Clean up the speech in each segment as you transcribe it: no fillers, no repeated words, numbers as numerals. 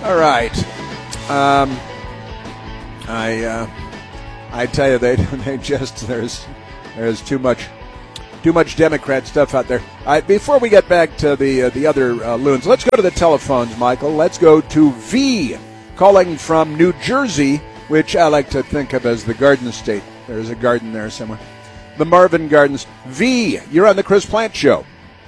All right. I tell you, they just there's too much Democrat stuff out there. Before we get back to the other loons, let's go to the telephones, Michael. Let's go to V, calling from New Jersey, which I like to think of as the Garden State. There's a garden there somewhere. The Marvin Gardens. V, you're on the Chris Plante Show.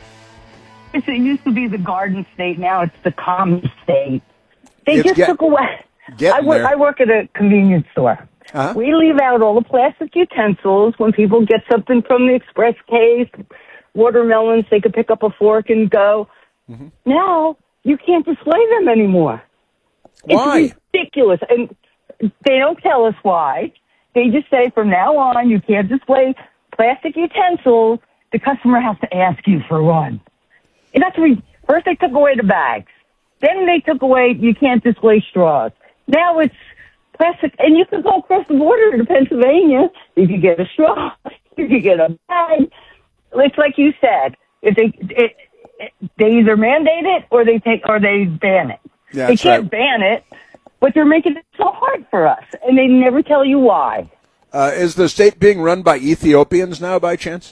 It used to be the Garden State. Now it's the Common State. They just took away. I work at a convenience store. Uh-huh. We leave out all the plastic utensils. When people get something from the express case, watermelons, they could pick up a fork and go. Mm-hmm. Now, you can't display them anymore. Why? It's ridiculous. And they don't tell us why. They just say from now on, you can't display plastic utensils. The customer has to ask you for one. And that's first they took away the bags. Then they took away, you can't display straws. Now it's plastic, and you can go across the border to Pennsylvania. You can get a straw. You can get a bag. It's like you said. If they either mandate it or they ban it. Yeah, they can't ban it, but they're making it so hard for us, and they never tell you why. Is the state being run by Ethiopians now, by chance?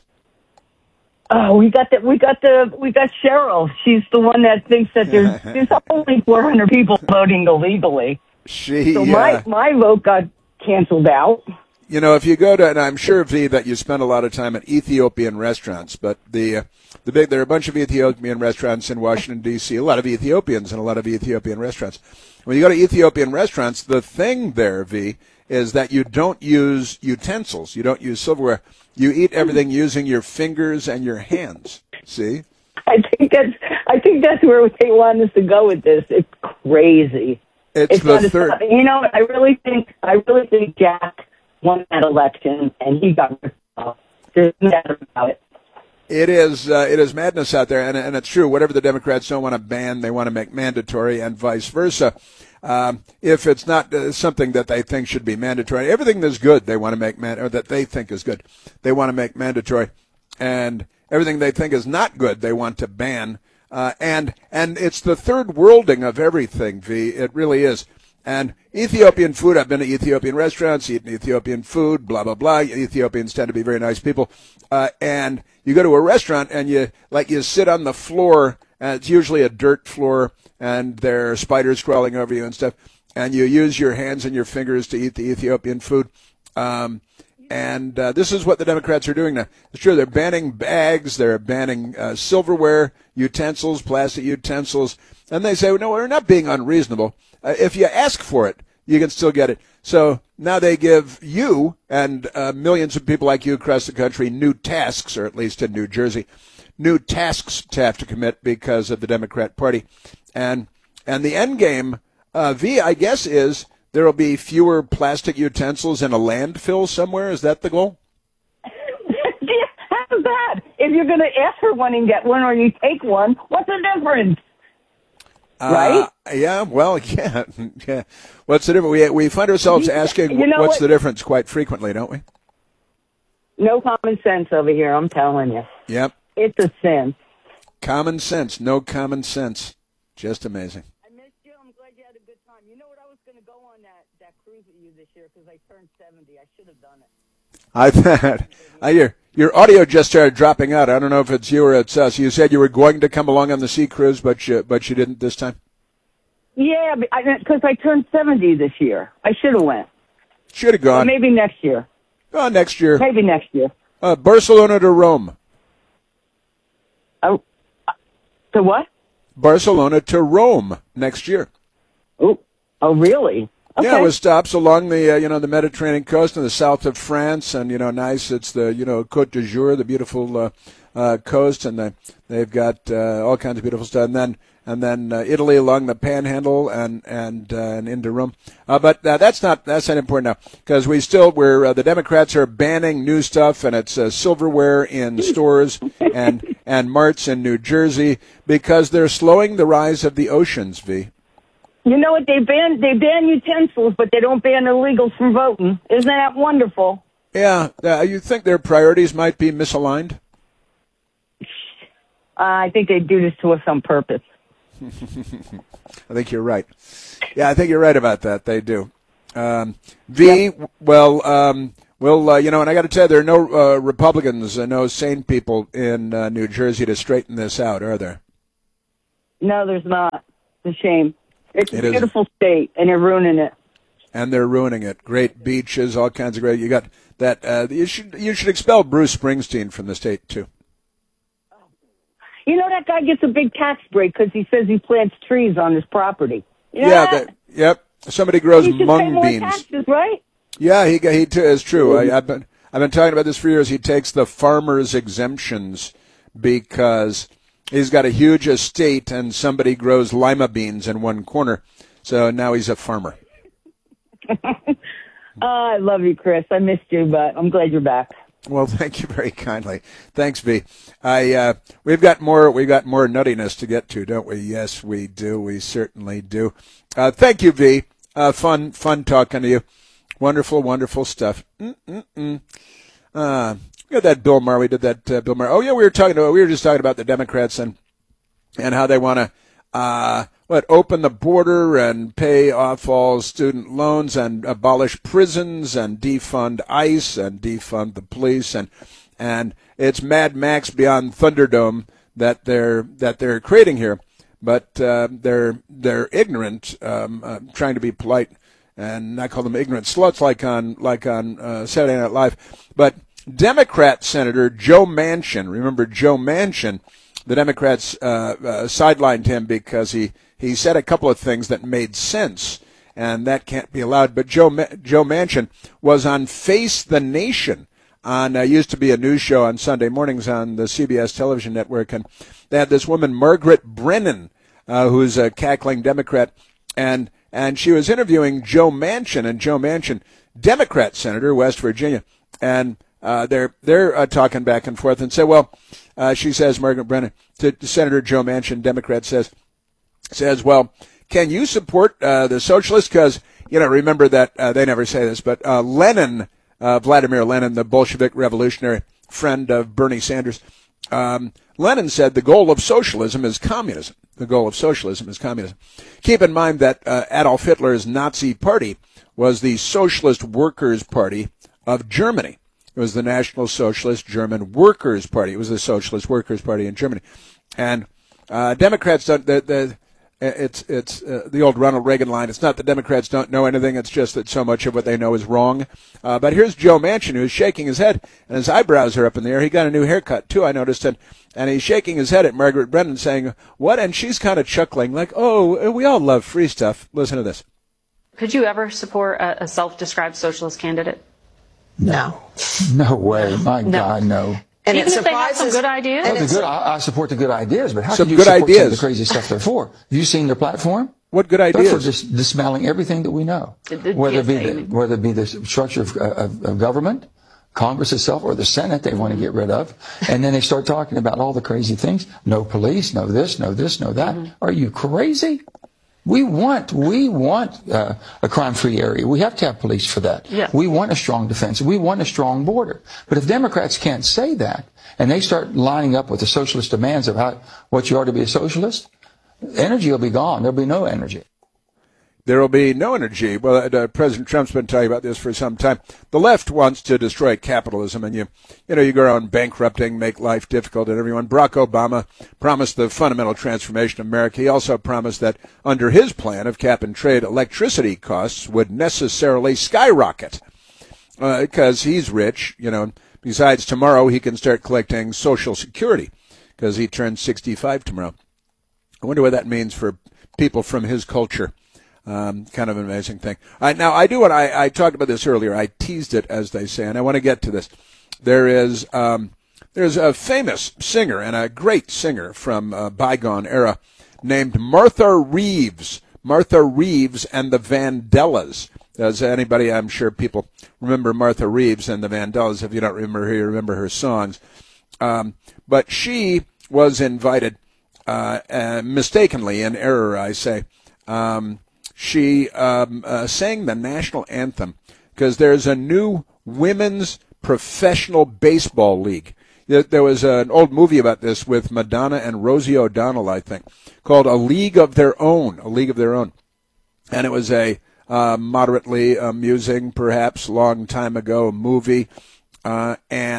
Oh, we got Cheryl. She's the one that thinks that there's only 400 people voting illegally. So my vote got canceled out. You know, if you go to, and I'm sure, V, that you spend a lot of time at Ethiopian restaurants, but there are a bunch of Ethiopian restaurants in Washington, D.C., a lot of Ethiopians in a lot of Ethiopian restaurants. When you go to Ethiopian restaurants, the thing there, V, is that you don't use utensils. You don't use silverware. You eat everything using your fingers and your hands. See? I think that's where they want us to go with this. It's crazy. It's the third. Stop. You know, I really think Jack won that election, and he got ripped off. There's no doubt about it. It is madness out there, and it's true. Whatever the Democrats don't want to ban, they want to make mandatory, and vice versa. If it's not something that they think should be mandatory, everything that's good they want to make or that they think is good, they want to make mandatory, and everything they think is not good, they want to ban. And it's the third worlding of everything, V. It really is. And Ethiopian food, I've been to Ethiopian restaurants, eaten Ethiopian food, blah, blah, blah. Ethiopians tend to be very nice people. And you go to a restaurant and you sit on the floor, and it's usually a dirt floor, and there are spiders crawling over you and stuff. And you use your hands and your fingers to eat the Ethiopian food. And this is what the Democrats are doing now. It's true, they're banning bags, they're banning silverware, utensils, plastic utensils. And they say, no, we're not being unreasonable. If you ask for it, you can still get it. So now they give you and millions of people like you across the country new tasks, or at least in New Jersey, new tasks to have to commit because of the Democrat Party. And the end game, V, I guess, is there will be fewer plastic utensils in a landfill somewhere. Is that the goal? How's that? If you're going to ask for one and get one, or you take one, what's the difference? Right? Yeah, well, yeah. What's the difference? We find ourselves asking what's the difference quite frequently, don't we? No common sense over here, I'm telling you. Yep. It's a sin. Common sense, no common sense. Just amazing. I missed you. I'm glad you had a good time. You know what? I was going to go on that cruise with you this year because I turned 70. I should have done it. Your audio just started dropping out. I don't know if it's you or it's us. You said you were going to come along on the sea cruise, but you didn't this time? Yeah, because I turned 70 this year. I should have went. Should have gone. Or maybe next year. Oh, next year. Maybe next year. Barcelona to Rome. Oh, to what? Barcelona to Rome next year. Oh, really? Okay. Yeah, with stops along the the Mediterranean coast and the south of France, and nice. It's the Côte d'Azur, the beautiful coast, and they've got all kinds of beautiful stuff. And then Italy along the Panhandle and into Rome. But that's not important now, because the Democrats are banning new stuff, and it's silverware in stores and marts in New Jersey because they're slowing the rise of the oceans. V. You know what? They ban utensils, but they don't ban illegals from voting. Isn't that wonderful? Yeah. You think their priorities might be misaligned? I think they do this to us on purpose. I think you're right. Yeah, I think you're right about that. They do. V, Yep. well, and I got to tell you, there are no Republicans, no sane people in New Jersey to straighten this out, are there? No, there's not. It's a shame. It's a It is. beautiful state, and they're ruining it. And they're ruining it. Great beaches, all kinds of great. You got that. You should expel Bruce Springsteen from the state too. You know, that guy gets a big tax break because he says he plants trees on his property. You know Yeah. that? Yep. Somebody grows He should pay mung more beans. taxes, right? Yeah, he is true. I've been talking about this for years. He takes the farmers' exemptions because he's got a huge estate and somebody grows lima beans in one corner. So now he's a farmer. I love you, Chris. I missed you, but I'm glad you're back. Well, thank you very kindly. Thanks, V. We've got more nuttiness to get to, don't we? Yes, we do. We certainly do. Thank you, V. Fun talking to you. Wonderful, wonderful stuff. We got that Bill Maher. We did that Bill Maher. Oh yeah, we were just talking about the Democrats and how they want to open the border and pay off all student loans and abolish prisons and defund ICE and defund the police and it's Mad Max beyond Thunderdome that they're creating here, but they're ignorant, trying to be polite and not call them ignorant sluts like on Saturday Night Live, but Democrat Senator Joe Manchin, remember Joe Manchin, the Democrats sidelined him because he said a couple of things that made sense, and that can't be allowed. But Joe Manchin was on Face the Nation on used to be a news show on Sunday mornings on the CBS television network, and they had this woman Margaret Brennan, who's a cackling Democrat, and she was interviewing Joe Manchin, and Joe Manchin, Democrat senator, West Virginia, and they're talking back and forth and say, well, she says, Margaret Brennan, to Senator Joe Manchin, Democrat, says, well, can you support the socialists? Because, remember that they never say this, but Lenin, Vladimir Lenin, the Bolshevik revolutionary friend of Bernie Sanders, Lenin said the goal of socialism is communism. The goal of socialism is communism. Keep in mind that Adolf Hitler's Nazi party was the Socialist Workers' Party of Germany. It was the National Socialist German Workers' Party. It was the Socialist Workers' Party in Germany. And Democrats don't, it's the old Ronald Reagan line. It's not that Democrats don't know anything. It's just that so much of what they know is wrong. But here's Joe Manchin, who's shaking his head, and his eyebrows are up in the air. He got a new haircut, too, I noticed. And he's shaking his head at Margaret Brennan saying, what? And she's kind of chuckling like, oh, we all love free stuff. Listen to this. Could you ever support a self-described socialist candidate? No. No way. My God, no. And even if they have some good ideas? I support the good ideas, but how Some can you good support some of ideas. the crazy stuff they're for? Have you seen their platform? What good They're ideas? for just dismantling everything that we know, whether it be the structure of government, Congress itself, or the Senate they want to get rid of, and then they start talking about all the crazy things. No police, no this, no this, no that. Mm-hmm. Are you crazy? We want a crime-free area. We have to have police for that. Yeah. We want a strong defense. We want a strong border. But if Democrats can't say that, and they start lining up with the socialist demands of what you are to be a socialist, energy will be gone. There'll be no energy. There will be no energy. Well, President Trump's been talking about this for some time. The left wants to destroy capitalism, and you go around bankrupting, make life difficult on everyone. Barack Obama promised the fundamental transformation of America. He also promised that under his plan of cap and trade, electricity costs would necessarily skyrocket because he's rich. Besides, tomorrow he can start collecting Social Security because he turns 65 tomorrow. I wonder what that means for people from his culture. Kind of an amazing thing. Now, I talked about this earlier. I teased it, as they say, and I want to get to this. There's a famous singer and a great singer from a bygone era named Martha Reeves. Martha Reeves and the Vandellas. Does anybody, I'm sure people remember Martha Reeves and the Vandellas. If you don't remember her, you remember her songs. But she was invited, mistakenly, in error, I say, she sang the national anthem because there's a new women's professional baseball league. There was an old movie about this with Madonna and Rosie O'Donnell, I think, called A League of Their Own. A League of Their Own. And it was a moderately amusing, perhaps, long time ago movie. Now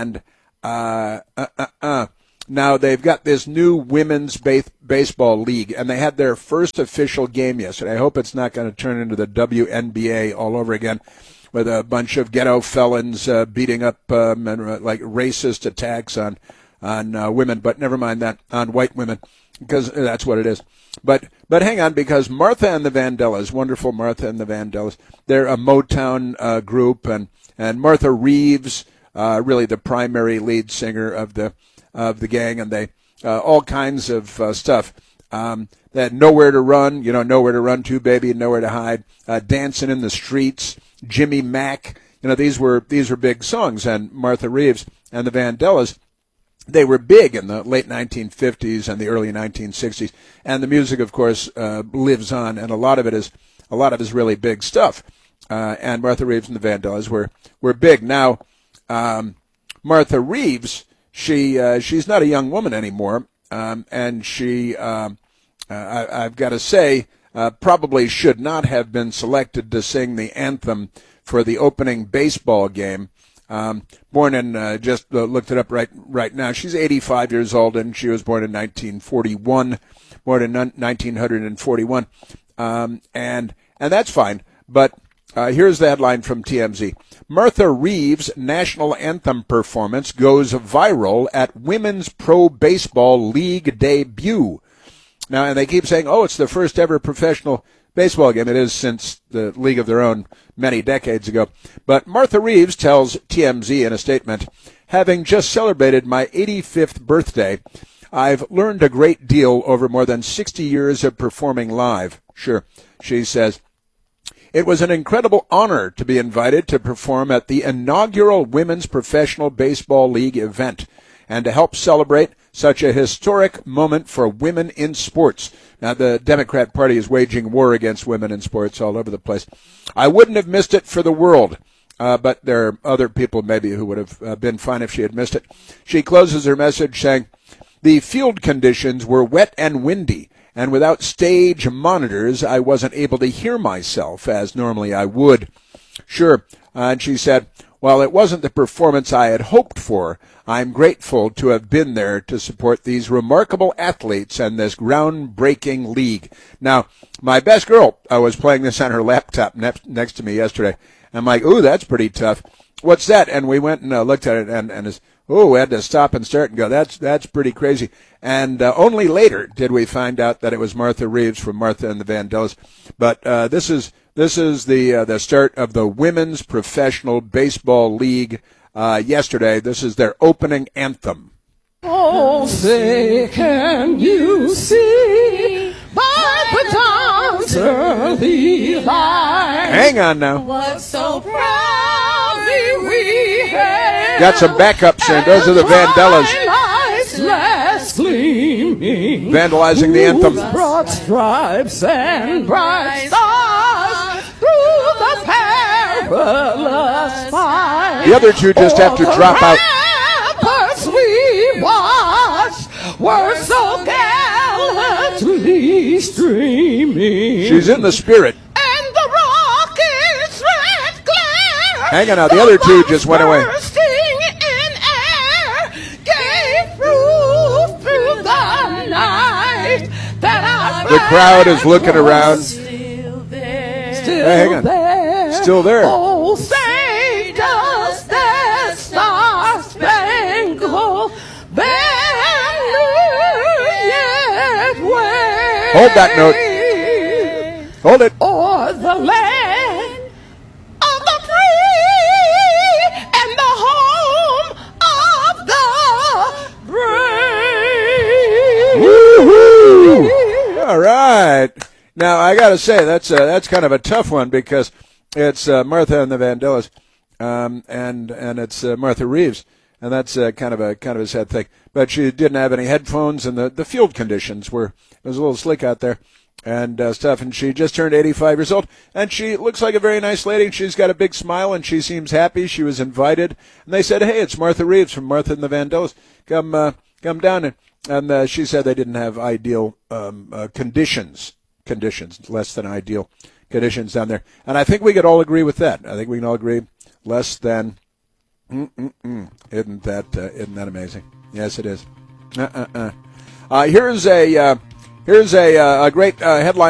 they've got this new women's baseball league, and they had their first official game yesterday. I hope it's not going to turn into the WNBA all over again with a bunch of ghetto felons beating up and like racist attacks on women. But never mind that, on white women, because that's what it is. But hang on, because Martha and the Vandellas, wonderful Martha and the Vandellas, they're a Motown group, and Martha Reeves, really the primary lead singer of the gang, and they all kinds of stuff. They had Nowhere to Run, Nowhere to Run to, Baby, Nowhere to Hide, Dancing in the Streets, Jimmy Mack. These were big songs, and Martha Reeves and the Vandellas, they were big in the late 1950s and the early 1960s, and the music, of course, lives on, and a lot of it is really big stuff. And Martha Reeves and the Vandellas were big. Now, Martha Reeves, she's not a young woman anymore, and she, I've got to say, probably should not have been selected to sing the anthem for the opening baseball game. Born in, just looked it up right now. She's 85 years old, and she was born in 1941, born in 1941. And that's fine. But here's the headline from TMZ. Martha Reeves' national anthem performance goes viral at Women's Pro Baseball League debut. Now, and they keep saying, it's the first ever professional baseball game. It is since the League of Their Own many decades ago. But Martha Reeves tells TMZ in a statement, having just celebrated my 85th birthday, I've learned a great deal over more than 60 years of performing live. Sure, she says, it was an incredible honor to be invited to perform at the inaugural Women's Professional Baseball League event and to help celebrate such a historic moment for women in sports. Now, the Democrat Party is waging war against women in sports all over the place. I wouldn't have missed it for the world, but there are other people maybe who would have been fine if she had missed it. She closes her message saying, the field conditions were wet and windy, and without stage monitors, I wasn't able to hear myself as normally I would. Sure, and she said, while it wasn't the performance I had hoped for, I'm grateful to have been there to support these remarkable athletes and this groundbreaking league. Now, my best girl was playing this on her laptop next to me yesterday. I'm like, ooh, that's pretty tough. What's that? And we went and looked at it, and we had to stop and start and go, that's pretty crazy. And only later did we find out that it was Martha Reeves from Martha and the Vandellas. But this is the start of the Women's Professional Baseball League yesterday. This is their opening anthem. Oh, say, can you see by the dawn's early light? Hang on now. What so proudly we hailed. Got some backups in. Those are the Vandellas. Vandalizing the anthem. Broad stripes and bright stars through the perilous fight. The other two just have to drop out. The we watched were so gallantly streaming. She's in the spirit. And the rocket's red glare. Hang on now, the other two just went away. Bursting in air gave proof through the night that our the crowd is looking around. Still hang on. Still there. Oh, say does that star-spangled banner yet wave? Hold that note. Hold it. O'er the land of the free and the home of the brave. Woo-hoo. All right. Now I got to say that's kind of a tough one because it's Martha and the Vandellas, and it's Martha Reeves, and that's kind of a sad thing. But she didn't have any headphones, and the field conditions it was a little slick out there. and stuff. And she just turned 85 years old, and she looks like a very nice lady. And she's got a big smile, and she seems happy. She was invited, and they said, "Hey, it's Martha Reeves from Martha and the Vandellas. Come down." And she said they didn't have ideal conditions, less than ideal conditions down there. And I think we could all agree with that. I think we can all agree less than. Isn't that amazing? Yes, it is. Here's a great headline.